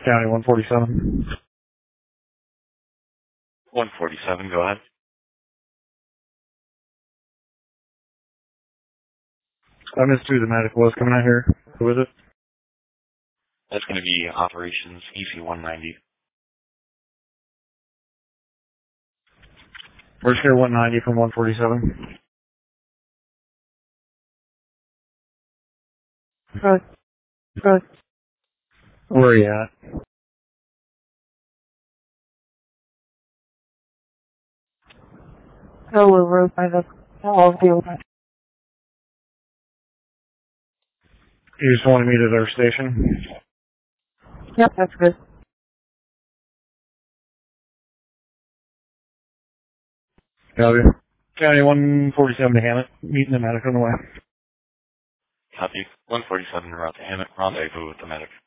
County 147. 147, go ahead. I missed who the medic was coming out here. Who is it? That's going to be Operations EC-190. First Care 190 from 147. Good. Good. Where are you at? Oh, we're right by the ball field. You just want to meet at our station? Yep, that's good. Copy. County 147 to Hammett. Meeting the medic on the way. Copy. 147 route to Hammett. Rendezvous with the medic.